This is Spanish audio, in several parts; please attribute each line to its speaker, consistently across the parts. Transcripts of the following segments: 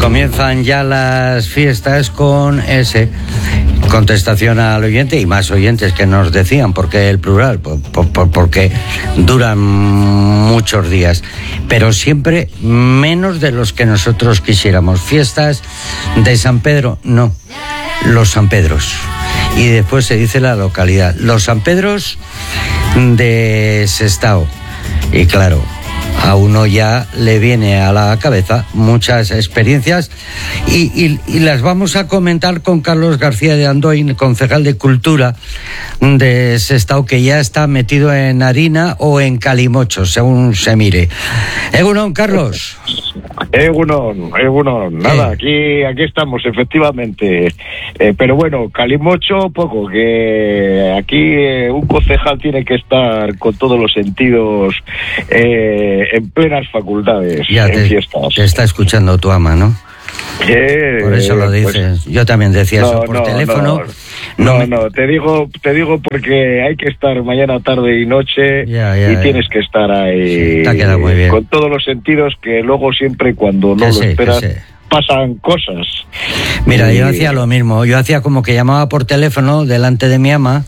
Speaker 1: Comienzan ya las fiestas con ese contestación al oyente y más oyentes que nos decían, porque el plural, porque duran muchos días, pero siempre menos de los que nosotros quisiéramos. Fiestas de San Pedro, no, los San Pedros. Y después se dice la localidad, los San Pedros de Sestao. Y claro, a uno ya le viene a la cabeza muchas experiencias y las vamos a comentar con Carlos García de Andoin, concejal de Cultura de Sestao, que ya está metido en harina o en calimocho, según se mire. Egunon, Carlos.
Speaker 2: Egunon. Nada, aquí estamos, efectivamente. Pero bueno, calimocho poco, que aquí un concejal tiene que estar con todos los sentidos en plenas facultades,
Speaker 1: ya
Speaker 2: en fiestas.
Speaker 1: Te está escuchando tu ama, ¿no? Por eso lo dices. Pues, yo también decía eso por teléfono.
Speaker 2: No, te digo porque hay que estar mañana, tarde y noche y tienes que estar ahí,
Speaker 1: sí, te ha quedado muy bien,
Speaker 2: con todos los sentidos, que luego siempre cuando no lo esperas pasan cosas.
Speaker 1: Mira, yo hacía lo mismo. Yo hacía como que llamaba por teléfono delante de mi ama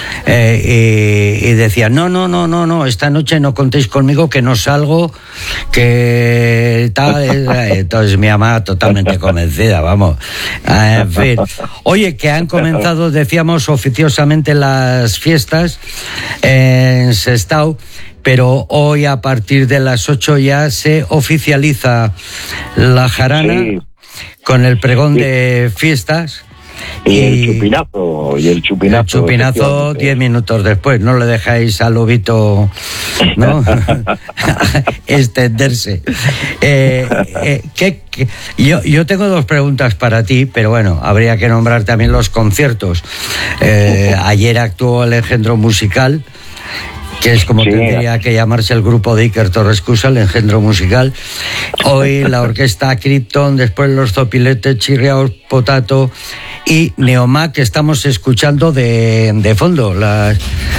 Speaker 1: y decía, no, esta noche no contéis conmigo, que no salgo, que tal. Entonces mi ama totalmente convencida, vamos. En fin. Oye, que han comenzado, decíamos, oficiosamente las fiestas en Sestao. Pero hoy a partir de las 8 ya se oficializa la jarana, sí, con el pregón de fiestas.
Speaker 2: Y el chupinazo.
Speaker 1: El chupinazo 10 minutos después. No le dejáis al lobito, ¿no? extenderse. Yo tengo dos preguntas para ti, pero bueno, habría que nombrar también los conciertos. Ayer actuó el Engendro Musical, que es como tendría que llamarse el grupo de Iker Torres Cusa, el Engendro Musical. Hoy la orquesta Krypton, después los Zopiletes, Chirriaos, Potato y Neomac, que estamos escuchando de fondo. Las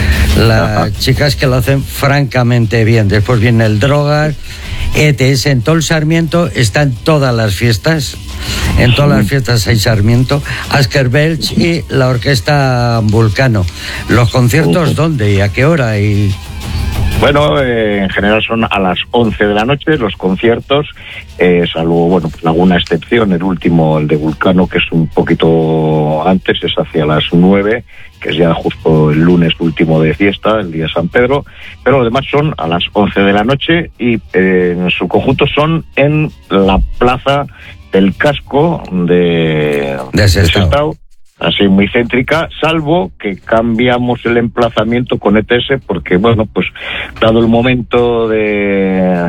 Speaker 1: chicas que lo hacen francamente bien. Después viene el Drogas, ETS, en todo el Sarmiento, está en todas las fiestas. En todas las fiestas hay Sarmiento, Asker Belch y la orquesta Vulcano. ¿Los conciertos dónde y a qué hora?
Speaker 2: Bueno, en general son a las 11 de la noche los conciertos, salvo, alguna excepción, el último, el de Vulcano, que es un poquito antes, es hacia las 9, que es ya justo el lunes último de fiesta, el día de San Pedro, pero lo demás son a las 11 de la noche y en su conjunto son en la plaza del casco de Sestao, así muy céntrica, salvo que cambiamos el emplazamiento con ETS, porque dado el momento de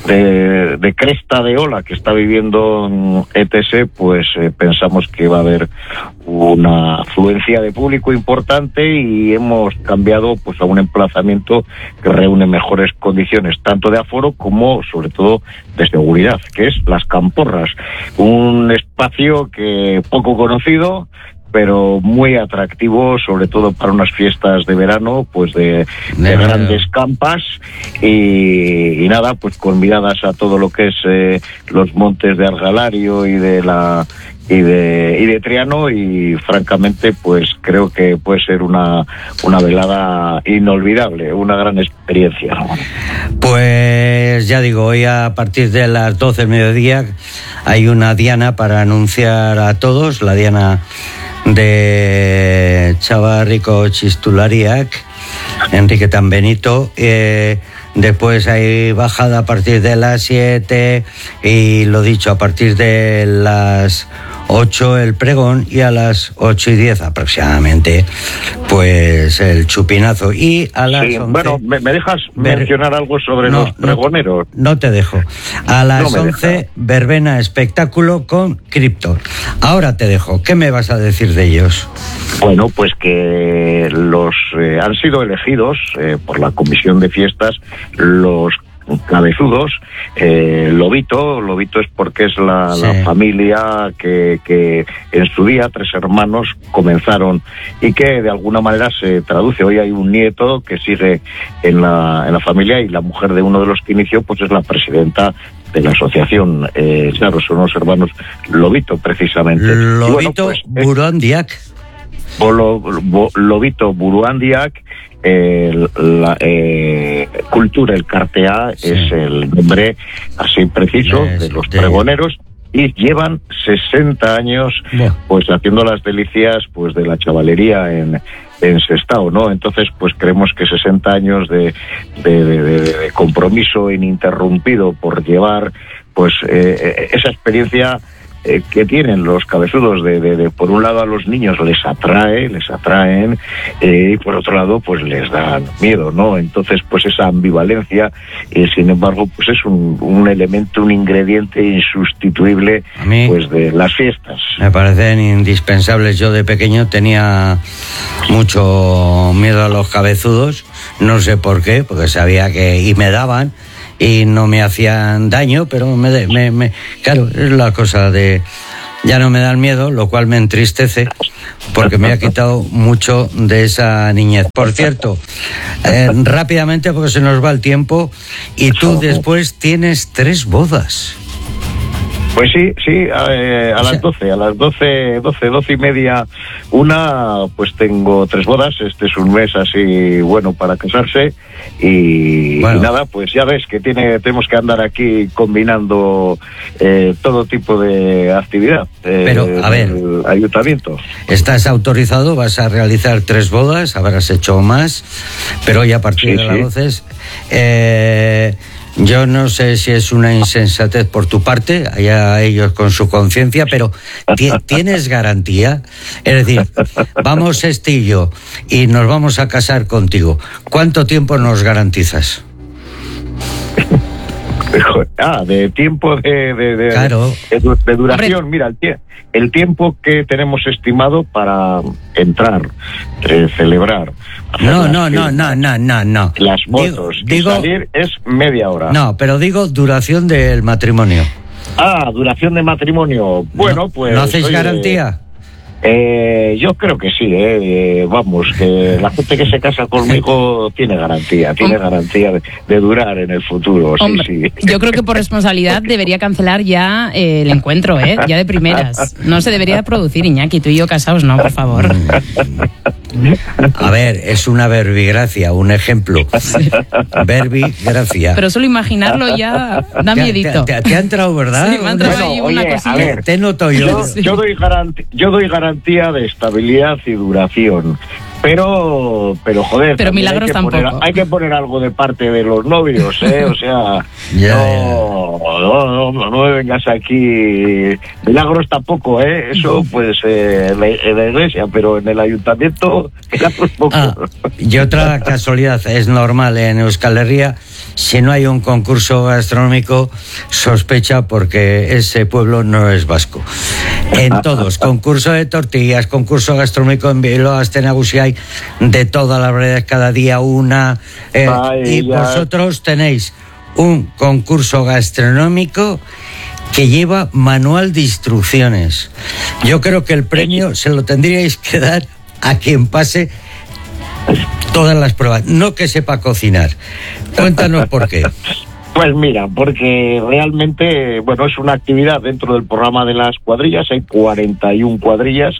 Speaker 2: cresta de ola que está viviendo ETS, pensamos que va a haber una afluencia de público importante y hemos cambiado a un emplazamiento que reúne mejores condiciones tanto de aforo como sobre todo de seguridad, que es Las Camporras, un espacio que poco conocido, pero muy atractivo, sobre todo para unas fiestas de verano, de grandes campas y nada, con miradas a todo lo que es los montes de Argalario y de Triano, y francamente creo que puede ser una velada inolvidable, una gran experiencia.
Speaker 1: Pues ya digo, hoy a partir de las 12 del mediodía hay una diana para anunciar a todos, la diana de Chavarrico Chistulariac, Enrique Tambenito. Después hay bajada a partir de las 7 y lo dicho, a partir de las 8 el pregón y a las 8:10 aproximadamente el chupinazo, y a las 11...
Speaker 2: Bueno, ¿me dejas mencionar algo sobre los pregoneros?
Speaker 1: No te dejo. A las 11 verbena espectáculo con Krypton. Ahora te dejo. ¿Qué me vas a decir de ellos?
Speaker 2: Bueno, que los han sido elegidos por la Comisión de Fiestas los cabezudos. Lobito es porque es la familia que en su día 3 hermanos comenzaron y que de alguna manera se traduce. Hoy hay un nieto que sigue en la familia y la mujer de uno de los que inició es la presidenta la asociación. Claro, son los hermanos Lobito, precisamente.
Speaker 1: Lobito, bueno, pues, Buruandiak.
Speaker 2: Lobito Buruandiak, Cultura el Cartea, sí, es el nombre así preciso de los pregoneros, y llevan 60 años pues haciendo las delicias pues de la chavalería en Sestao, ¿no? Entonces, pues creemos que 60 años de compromiso ininterrumpido por llevar pues esa experiencia que tienen los cabezudos de por un lado a los niños les atraen, y por otro lado pues les dan miedo, ¿no? Entonces pues esa ambivalencia, sin embargo pues es un elemento, un ingrediente insustituible pues de las fiestas.
Speaker 1: Me parecen indispensables. Yo de pequeño tenía mucho miedo a los cabezudos, no sé por qué, porque sabía que y me daban y no me hacían daño, pero claro, es la cosa de ya no me dan miedo, lo cual me entristece porque me ha quitado mucho de esa niñez. Por cierto, rápidamente porque se nos va el tiempo, y tú después tienes 3 bodas.
Speaker 2: Pues sí, a las 12 y media una, pues tengo 3 bodas. Este es un mes así bueno para casarse y nada, pues ya ves que tenemos que andar aquí combinando todo tipo de actividad.
Speaker 1: Pero, a ver,
Speaker 2: el ayuntamiento.
Speaker 1: Estás autorizado, vas a realizar 3 bodas, habrás hecho más, pero hoy a partir de las 12... yo no sé si es una insensatez por tu parte, allá ellos con su conciencia, pero ¿tienes garantía? Es decir, vamos y yo y nos vamos a casar contigo. ¿Cuánto tiempo nos garantizas?
Speaker 2: De tiempo
Speaker 1: claro,
Speaker 2: de duración. Mira, el tiempo que tenemos estimado para entrar, celebrar.
Speaker 1: No.
Speaker 2: Las motos y salir es media hora.
Speaker 1: No, pero digo duración del matrimonio.
Speaker 2: Duración de matrimonio. Bueno, pues...
Speaker 1: ¿No hacéis garantía?
Speaker 2: Yo creo que sí, vamos, que la gente que se casa conmigo tiene garantía de durar en el futuro.
Speaker 3: Hombre,
Speaker 2: sí.
Speaker 3: Yo creo que por responsabilidad debería cancelar ya el encuentro, ya de primeras. No se debería producir, Iñaki, tú y yo casados, no, por favor.
Speaker 1: A ver, es una verbigracia, un ejemplo. Verbigracia.
Speaker 3: Pero solo imaginarlo ya da miedito.
Speaker 1: Te ha entrado, ¿verdad?
Speaker 3: Sí, me ha entrado ahí una cosilla.
Speaker 2: A ver,
Speaker 1: te noto yo.
Speaker 2: Yo doy garantía de estabilidad y duración. Pero joder,
Speaker 3: pero milagros tampoco.
Speaker 2: Hay que poner algo de parte de los novios, o sea, no me vengas aquí. Milagros tampoco, eso pues en la iglesia, pero en el ayuntamiento milagros poco.
Speaker 1: Y otra casualidad, es normal en Euskal Herria, si no hay un concurso gastronómico, sospecha porque ese pueblo no es vasco. En todos, concurso de tortillas, concurso gastronómico en Bilbao, Astenagusi, hay de todas las variedades, cada día una, y vosotros tenéis un concurso gastronómico que lleva manual de instrucciones. Yo creo que el premio se lo tendríais que dar a quien pase todas las pruebas, no que sepa cocinar. Cuéntanos por qué.
Speaker 2: Pues mira, porque realmente, es una actividad dentro del programa de las cuadrillas. Hay 41 cuadrillas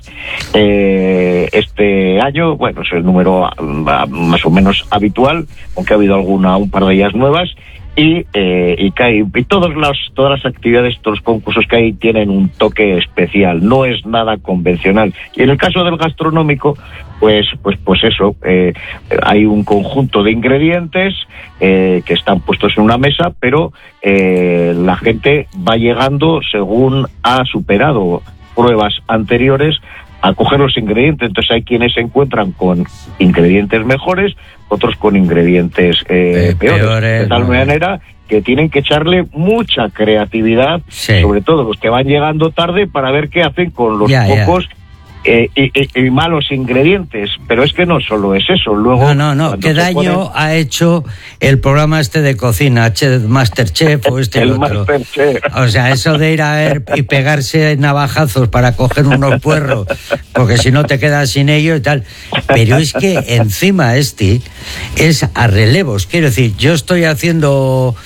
Speaker 2: este año. Es el número más o menos habitual, aunque ha habido un par de ellas nuevas. Y todas las actividades, todos los concursos que hay tienen un toque especial, no es nada convencional. Y en el caso del gastronómico, pues eso, hay un conjunto de ingredientes que están puestos en una mesa, pero la gente va llegando según ha superado pruebas anteriores a coger los ingredientes. Entonces hay quienes se encuentran con ingredientes mejores, otros con ingredientes peores. De tal manera que tienen que echarle mucha creatividad, sobre todo los que van llegando tarde, para ver qué hacen con los pocos y malos ingredientes. Pero es que no solo es eso. Luego
Speaker 1: no. ¿Qué daño ha hecho el programa este de cocina, Masterchef o
Speaker 2: el Masterchef?
Speaker 1: O sea, eso de ir a ver y pegarse navajazos para coger unos puerros, porque si no te quedas sin ello y tal. Pero es que encima es a relevos. Quiero decir, yo estoy haciendo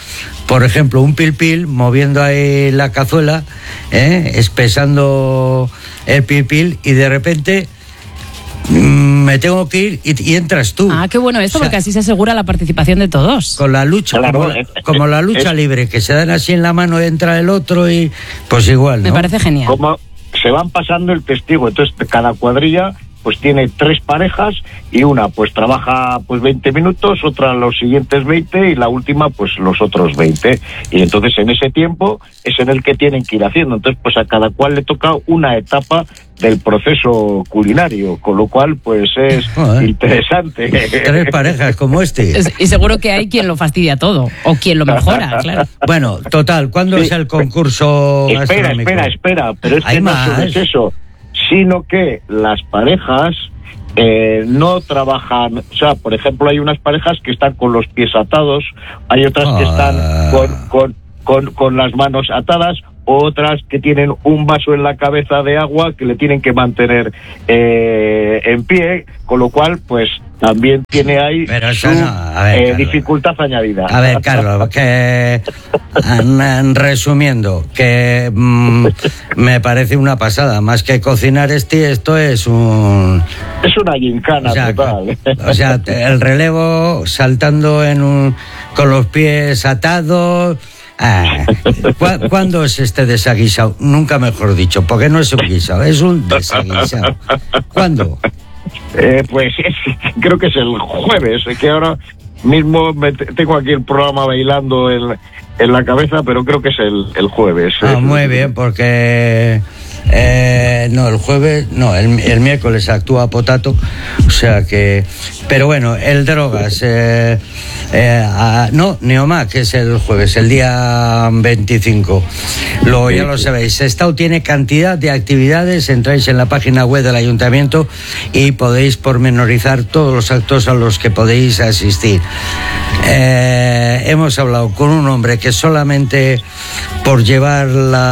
Speaker 1: por ejemplo, un pil moviendo ahí la cazuela, espesando el pil y de repente me tengo que ir y entras tú.
Speaker 3: Ah, qué bueno esto,
Speaker 1: O sea,
Speaker 3: porque así se asegura la participación de todos.
Speaker 1: con la lucha,
Speaker 2: Claro,
Speaker 1: como la lucha libre, que se dan así en la mano, entra el otro y pues igual, ¿no?
Speaker 3: Me parece genial.
Speaker 2: Como se van pasando el testigo, entonces cada cuadrilla pues tiene 3 parejas y una pues trabaja pues 20 minutos, otra los siguientes 20 y la última pues los otros 20. Y entonces en ese tiempo es en el que tienen que ir haciendo. Entonces pues a cada cual le toca una etapa del proceso culinario, con lo cual pues es interesante.
Speaker 1: 3 parejas como este.
Speaker 3: Y seguro que hay quien lo fastidia todo, o quien lo mejora, claro.
Speaker 1: Bueno, total, ¿cuándo es el concurso gastronómico?
Speaker 2: Espera, pero es
Speaker 1: ¿Hay
Speaker 2: que no
Speaker 1: más?
Speaker 2: solo es eso, sino que las parejas no trabajan, o sea, por ejemplo, hay unas parejas que están con los pies atados, hay otras que están con las manos atadas, otras que tienen un vaso en la cabeza de agua que le tienen que mantener en pie, con lo cual, pues, también tiene ahí su dificultad añadida.
Speaker 1: A ver, Carlos, que resumiendo, que me parece una pasada, más que cocinar esto es un...
Speaker 2: Es una gincana total.
Speaker 1: O sea, el relevo saltando con los pies atados... ¿Cuándo es este desaguisado? Nunca mejor dicho, porque no es un guisado, es un desaguisado. ¿Cuándo?
Speaker 2: Pues creo que es el jueves, que ahora mismo tengo aquí el programa bailando en la cabeza, pero creo que es el jueves.
Speaker 1: Muy bien, porque... no, el jueves, no, el miércoles actúa Potato, o sea que... Pero bueno, el Drogas, no, Neomac es el jueves, el día 25. Luego ya lo sabéis, Sestao tiene cantidad de actividades, entráis en la página web del ayuntamiento y podéis pormenorizar todos los actos a los que podéis asistir. Hemos hablado con un hombre que solamente por llevar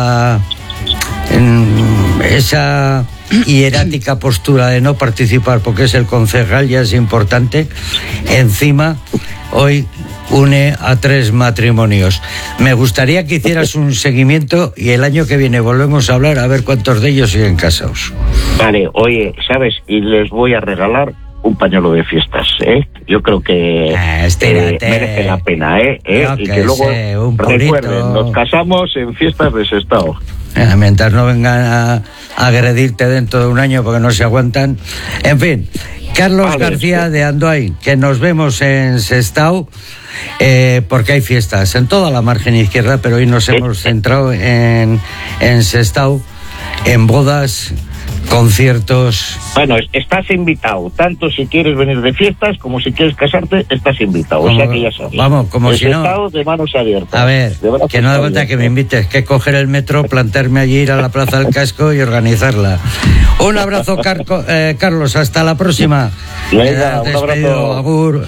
Speaker 1: esa hierática postura de no participar porque es el concejal, ya es importante, encima hoy une a 3 matrimonios. Me gustaría que hicieras un seguimiento y el año que viene volvemos a hablar a ver cuántos de ellos siguen casados.
Speaker 2: Vale, oye, ¿sabes? Y les voy a regalar un pañuelo de fiestas, Yo creo que merece la pena, y que luego recuerden, nos casamos en fiestas de Sestao.
Speaker 1: Mientras no vengan a agredirte dentro de un año porque no se aguantan. En fin, Carlos García de Andoain, que nos vemos en Sestao, porque hay fiestas en toda la margen izquierda, pero hoy nos hemos centrado en Sestao, en bodas, conciertos.
Speaker 2: Bueno, estás invitado, tanto si quieres venir de fiestas como si quieres casarte, estás invitado, o sea que ya sabes.
Speaker 1: Vamos, como si no.
Speaker 2: Estado de manos abiertas.
Speaker 1: A ver, que no da cuenta que me invites, que coger el metro, plantarme allí, ir a la Plaza del Casco y organizarla. Un abrazo, Carlos, hasta la próxima.
Speaker 2: Venga, un abrazo.
Speaker 1: Agur.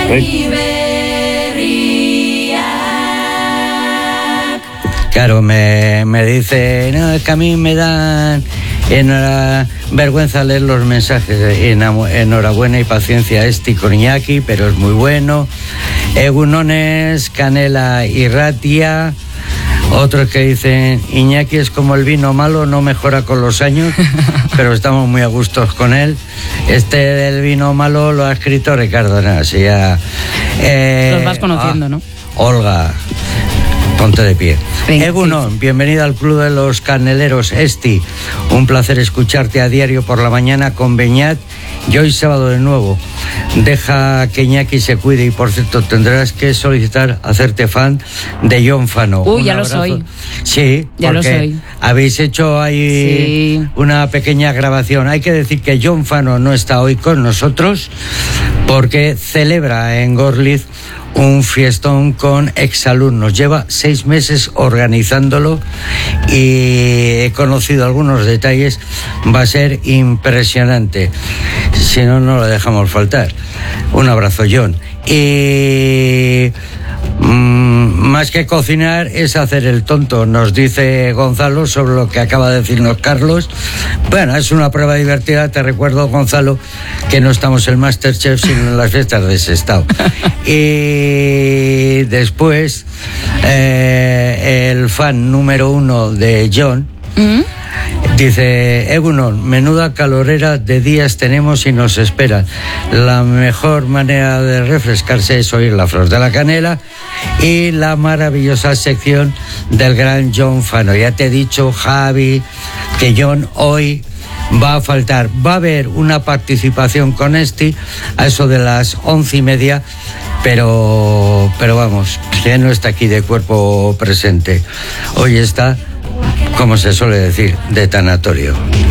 Speaker 1: Claro, me dice, no, es que a mí me dan vergüenza leer los mensajes. Enhorabuena y paciencia con Iñaki, pero es muy bueno. Egunones, Canela y Ratia. Otros que dicen, Iñaki es como el vino malo, no mejora con los años, pero estamos muy a gustos con él. Este del vino malo lo ha escrito Ricardo Nas.
Speaker 3: Los vas conociendo, ¿no?
Speaker 1: Olga, ponte de pie. Egunon, bienvenida al Club de los Caneleros, Esti. Un placer escucharte a diario por la mañana con Beñat y hoy sábado de nuevo. Deja que Iñaki se cuide y, por cierto, tendrás que solicitar hacerte fan de John Fano.
Speaker 3: Ya lo soy.
Speaker 1: Sí,
Speaker 3: ya lo soy.
Speaker 1: Habéis hecho ahí una pequeña grabación. Hay que decir que John Fano no está hoy con nosotros porque celebra en Gorliz un fiestón con exalumnos. Lleva 6 meses organizándolo y he conocido algunos detalles. Va a ser impresionante. Si no, no lo dejamos faltar. Un abrazo, John. Y Más que cocinar es hacer el tonto, nos dice Gonzalo sobre lo que acaba de decirnos Carlos. Bueno, es una prueba divertida. Te recuerdo, Gonzalo, que no estamos en Masterchef sino en las fiestas de Sestao. Y después el fan número 1 de John dice: Egunon, menuda calorera de días tenemos y nos esperan. La mejor manera de refrescarse es oír la flor de la canela y la maravillosa sección del gran John Fano. Ya te he dicho, Javi, que John hoy va a faltar. Va a haber una participación con a eso de las 11:30, pero vamos, que no está aquí de cuerpo presente. Hoy está, como se suele decir, de tanatorio.